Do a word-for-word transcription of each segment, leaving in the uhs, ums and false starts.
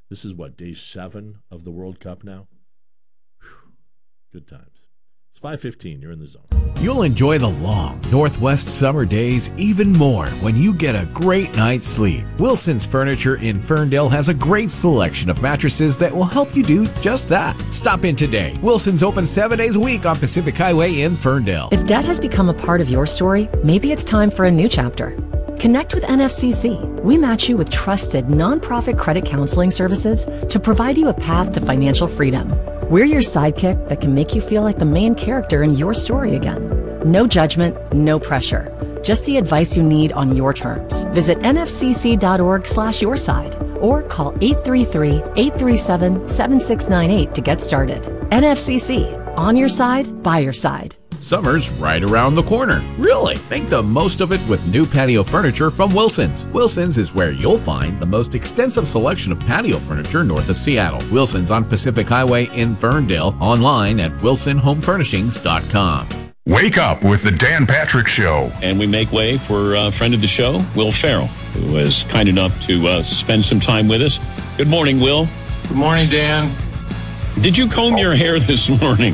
This is what, day seven of the World Cup now? Whew. Good times. It's five fifteen. You're in the zone. You'll enjoy the long Northwest summer days even more when you get a great night's sleep. Wilson's Furniture in Ferndale has a great selection of mattresses that will help you do just that. Stop in today. Wilson's open seven days a week on Pacific Highway in Ferndale. If debt has become a part of your story, maybe it's time for a new chapter. Connect with N F C C. We match you with trusted nonprofit credit counseling services to provide you a path to financial freedom. We're your sidekick that can make you feel like the main character in your story again. No judgment, no pressure. Just the advice you need on your terms. Visit nfcc.org slash your side or call eight three three, eight three seven, seven six nine eight to get started. N F C C. On your side, by your side. Summer's right around the corner. Really? Make the most of it with new patio furniture from Wilson's. Wilson's is where you'll find the most extensive selection of patio furniture north of Seattle. Wilson's on Pacific Highway in Ferndale. Online at wilson home furnishings dot com. Wake up with the Dan Patrick Show. And we make way for a friend of the show, Will Farrell, who was kind enough to uh, spend some time with us. Good morning, Will. Good morning, Dan. Did you comb your hair this morning?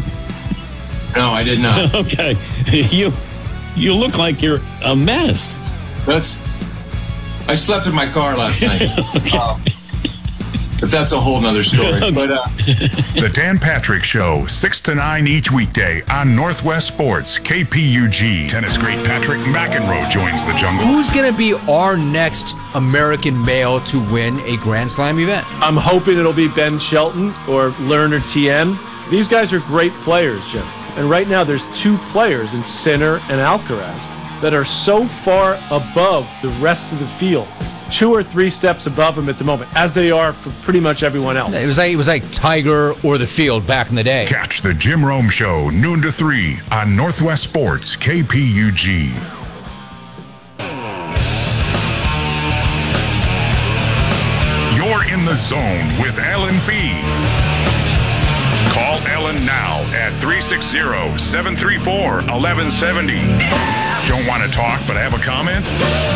No, I did not. Okay. You you look like you're a mess. That's. I slept in my car last night. Okay. Um, but that's a whole nother story. Okay. But uh, The Dan Patrick Show, six to nine each weekday on Northwest Sports, K P U G. Tennis great Patrick McEnroe joins the jungle. Who's going to be our next American male to win a Grand Slam event? I'm hoping it'll be Ben Shelton or Lerner T M. These guys are great players, Jim. And right now there's two players in Sinner and Alcaraz that are so far above the rest of the field, two or three steps above them at the moment, as they are for pretty much everyone else. It was like it was like Tiger or the field back in the day. Catch the Jim Rome Show, noon to three on Northwest Sports, K P U G. You're in the zone with Alan Fee. Call Ellen now at three six zero, seven three four, one one seven zero. Don't want to talk but have a comment?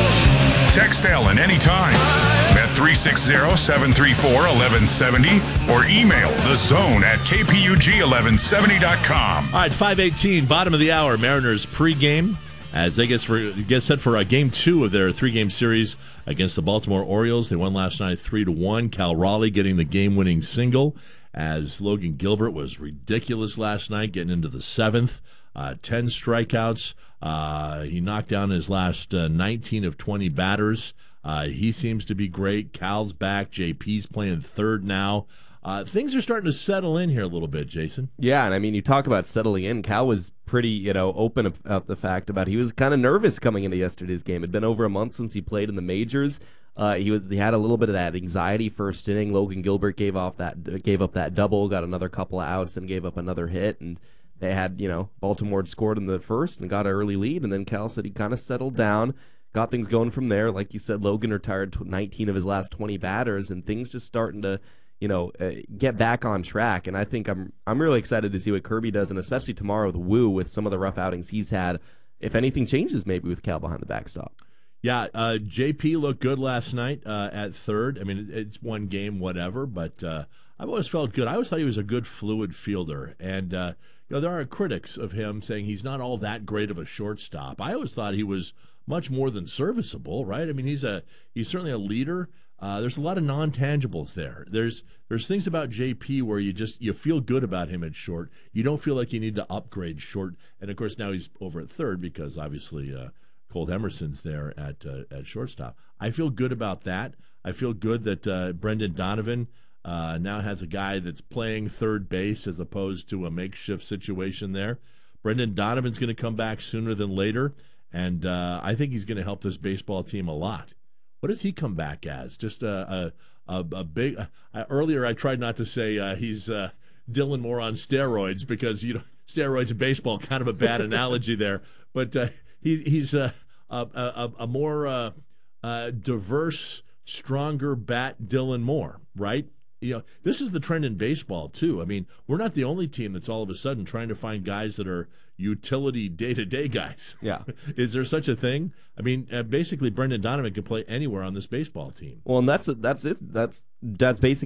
Text Ellen anytime at three six zero, seven three four, one one seven zero or email the zone at k p u g eleven seventy dot com. All right, five eighteen, bottom of the hour. Mariners pregame as they get, for, get set for a game two of their three-game series against the Baltimore Orioles. They won last night three to one. Cal Raleigh getting the game-winning single, as Logan Gilbert was ridiculous last night, getting into the seventh, uh, ten strikeouts. Uh, he knocked down his last uh, nineteen of twenty batters. Uh, he seems to be great. Cal's back. J P's playing third now. Uh, things are starting to settle in here a little bit, Jason. Yeah, and I mean, you talk about settling in. Cal was pretty, you know, open about the fact about he was kind of nervous coming into yesterday's game. It'd been over a month since he played in the majors. Uh, he was he had a little bit of that anxiety first inning. Logan Gilbert gave off that gave up that double, got another couple of outs, and gave up another hit. And they had, you know, Baltimore had scored in the first and got an early lead. And then Cal said he kind of settled down, got things going from there. Like you said, Logan retired nineteen of his last twenty batters, and things just starting to, you know, uh, get back on track. And I think I'm I'm really excited to see what Kirby does, and especially tomorrow with Wu, with some of the rough outings he's had. If anything changes, maybe with Cal behind the backstop. Yeah, uh, J P looked good last night uh, at third. I mean, it's one game, whatever, but uh, I've always felt good. I always thought he was a good fluid fielder, and uh, you know, there are critics of him saying he's not all that great of a shortstop. I always thought he was much more than serviceable, right? I mean, he's a he's certainly a leader. Uh, there's a lot of non-tangibles there. There's there's things about J P where you just you feel good about him at short. You don't feel like you need to upgrade short, and of course now he's over at third because obviously. Uh, Colt Emerson's there at uh, at shortstop. I feel good about that. I feel good that uh, Brendan Donovan uh, now has a guy that's playing third base as opposed to a makeshift situation there. Brendan Donovan's going to come back sooner than later, and uh, I think he's going to help this baseball team a lot. What does he come back as? Just a a, a, a big. Uh, earlier, I tried not to say uh, he's uh, Dylan Moore on steroids because you know steroids in baseball, kind of a bad analogy there, but. Uh, He's he's a a, a, a more uh, uh, diverse, stronger bat Dylan Moore, right? You know, this is the trend in baseball too. I mean, we're not the only team that's all of a sudden trying to find guys that are utility day-to-day guys. Yeah. Is there such a thing? I mean, uh, basically, Brendan Donovan can play anywhere on this baseball team. Well, and that's that's it. That's that's basically.